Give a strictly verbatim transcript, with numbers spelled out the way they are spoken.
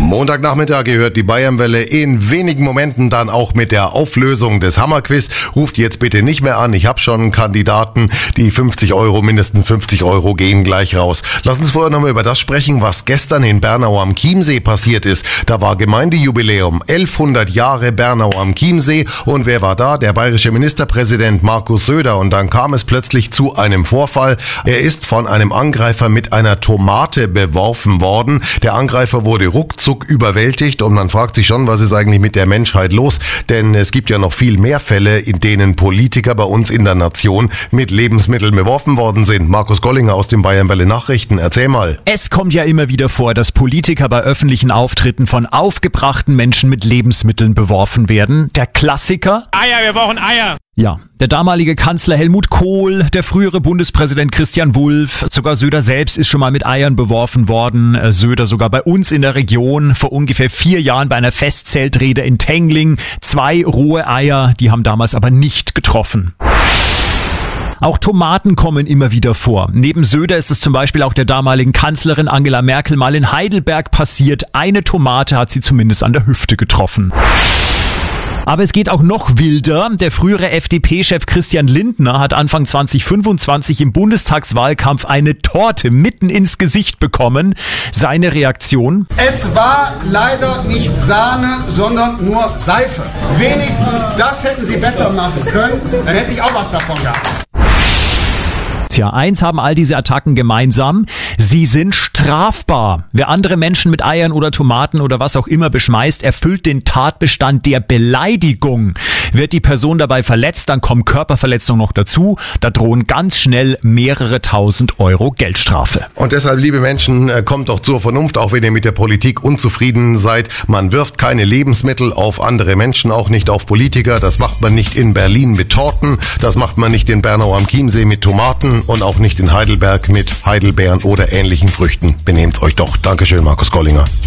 Montagnachmittag gehört die Bayernwelle in wenigen Momenten dann auch mit der Auflösung des Hammerquiz. Ruft jetzt bitte nicht mehr an, ich habe schon einen Kandidaten. Die fünfzig Euro, mindestens fünfzig Euro gehen gleich raus. Lass uns vorher nochmal über das sprechen, was gestern in Bernau am Chiemsee passiert ist. Da war Gemeindejubiläum, elfhundert Jahre Bernau am Chiemsee. Und wer war da? Der bayerische Ministerpräsident Markus Söder. Und dann kam es plötzlich zu einem Vorfall. Er ist von einem Angreifer mit einer Tomate beworfen worden. Der Angreifer wurde ruckzuck überwältigt und man fragt sich schon, was ist eigentlich mit der Menschheit los? Denn es gibt ja noch viel mehr Fälle, in denen Politiker bei uns in der Nation mit Lebensmitteln beworfen worden sind. Markus Gollinger aus den Bayernwelle Nachrichten, erzähl mal. Es kommt ja immer wieder vor, dass Politiker bei öffentlichen Auftritten von aufgebrachten Menschen mit Lebensmitteln beworfen werden. Der Klassiker? Eier, wir brauchen Eier. Ja, der damalige Kanzler Helmut Kohl, der frühere Bundespräsident Christian Wulff, sogar Söder selbst ist schon mal mit Eiern beworfen worden. Söder sogar bei uns in der Region vor ungefähr vier Jahren bei einer Festzeltrede in Tengling. Zwei rohe Eier, die haben damals aber nicht getroffen. Auch Tomaten kommen immer wieder vor. Neben Söder ist es zum Beispiel auch der damaligen Kanzlerin Angela Merkel mal in Heidelberg passiert. Eine Tomate hat sie zumindest an der Hüfte getroffen. Aber es geht auch noch wilder. Der frühere F D P-Chef Christian Lindner hat Anfang zwanzig fünfundzwanzig im Bundestagswahlkampf eine Torte mitten ins Gesicht bekommen. Seine Reaktion? Es war leider nicht Sahne, sondern nur Seife. Wenigstens das hätten Sie besser machen können. Dann hätte ich auch was davon gehabt. Tja, eins haben all diese Attacken gemeinsam. Sie sind strafbar. Wer andere Menschen mit Eiern oder Tomaten oder was auch immer beschmeißt, erfüllt den Tatbestand der Beleidigung. Wird die Person dabei verletzt, dann kommen Körperverletzungen noch dazu. Da drohen ganz schnell mehrere tausend Euro Geldstrafe. Und deshalb, liebe Menschen, kommt doch zur Vernunft, auch wenn ihr mit der Politik unzufrieden seid. Man wirft keine Lebensmittel auf andere Menschen, auch nicht auf Politiker. Das macht man nicht in Berlin mit Torten. Das macht man nicht in Bernau am Chiemsee mit Tomaten. Und auch nicht in Heidelberg mit Heidelbeeren oder ähnlichen Früchten. Benehmt euch doch. Dankeschön, Markus Gollinger.